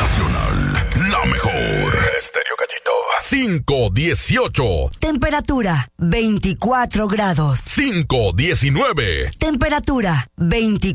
Nacional, la mejor. Estéreo Gallito. 5:18. Temperatura 24 grados. 5:19. Temperatura 24